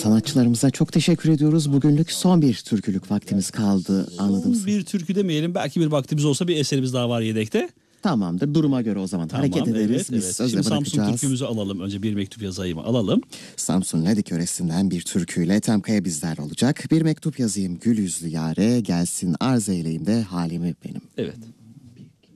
Sanatçılarımıza çok teşekkür ediyoruz. Bugünlük son bir türkülük vaktimiz kaldı. Anladım. Son bir türkü demeyelim. Belki bir vaktimiz olsa bir eserimiz daha var yedekte. Tamamdır. Duruma göre o zaman hareket ederiz. Biz Evet. sözle Şimdi Samsun bırakacağız. türkümüzü alalım. Önce bir mektup yazayım alalım. Samsun Ladik yöresinden bir türküyle Temkaya bizler olacak. Bir mektup yazayım gül yüzlü yâre, gelsin arz eyleyim de halimi benim. Evet.